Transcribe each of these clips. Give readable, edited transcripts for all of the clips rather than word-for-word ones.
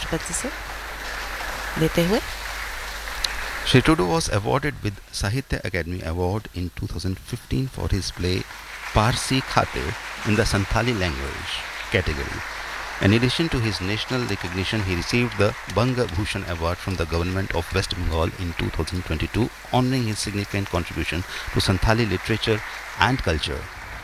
राष्ट्रपति से लेते हुए। Shri Trudeau was awarded with Sahitya Academy Award in 2015 for his play Parsi Khatir in the Santhali language category. In addition to his national recognition, he received the Banga Bhushan Award from the government of West Bengal in 2022, honoring his significant contribution to Santhali literature and culture.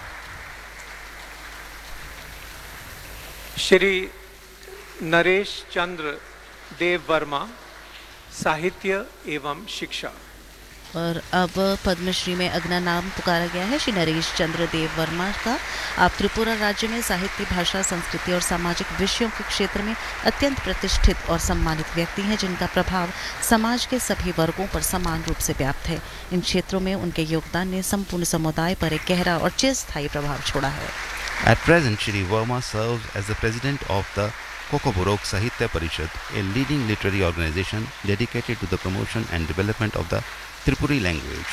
Shri Naresh चंद्र देव वर्मा, साहित्य एवं शिक्षा। और अब पद्मश्री में अगला नाम पुकारा गया है श्री नरेश चंद्र देव वर्मा का। आप त्रिपुरा राज्य में साहित्य, भाषा, संस्कृति और सामाजिक विषयों के क्षेत्र में अत्यंत प्रतिष्ठित और सम्मानित व्यक्ति हैं, जिनका प्रभाव समाज के सभी वर्गों पर समान रूप से व्याप्त है। इन क्षेत्रों में उनके योगदान ने संपूर्ण समुदाय पर एक गहरा और चिरस्थायी प्रभाव छोड़ा है। At present, Shri Verma serves as the president of the Kokoborok Sahitya Parishad, a leading literary organization dedicated to the promotion and development of the Tripuri language.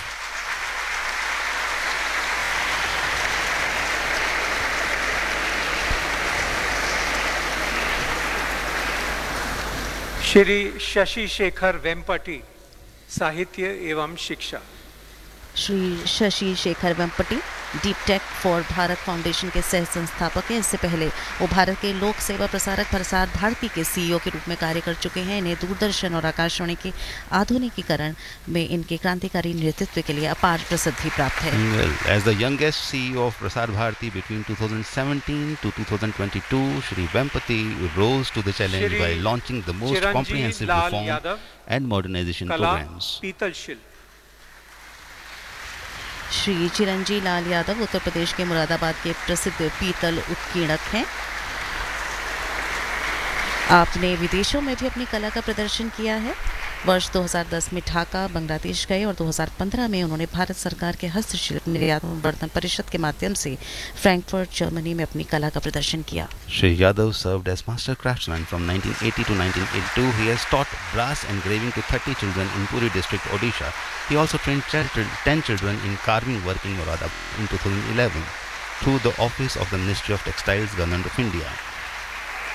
Shri Shashi Shekhar Vempati, साहित्य एवं शिक्षा। Shri Shashi Shekhar Vempati deep tech for Bharat foundation के सह संस्थापक हैं। इससे पहले वो भारत के लोक सेवा प्रसारक प्रसार भारती के सीईओ के रूप में कार्य कर चुके हैं। इन्हें दूरदर्शन और आकाशवाणी के आधुनिकीकरण में इनके क्रांतिकारी नेतृत्व के लिए अपार प्रसिद्धि प्राप्त है। Well, as the youngest CEO of Prasar Bharati between 2017 to 2022, Shri Vempati rose to the challenge by launching the most comprehensive reform and modernization programs. पीतल शिल्प। श्री चिरंजी लाल यादव उत्तर प्रदेश के मुरादाबाद के प्रसिद्ध पीतल उत्कीर्णक हैं। आपने विदेशों में भी अपनी कला का प्रदर्शन किया है। वर्ष 2010 में ढाका, बांग्लादेश गए और 2015 में उन्होंने भारत सरकार के हस्तशिल्प निर्यात वर्धन परिषद के माध्यम से फ्रैंकफर्ट, जर्मनी में अपनी कला का प्रदर्शन किया। Shri Yadav served as master craftsman from 1980 to 1982. He has taught brass engraving to 30 children in Puri district, Odisha. He also trained 10 children in carving work in Moradabad in 2011 through the office of the Ministry of Textiles, Government of India.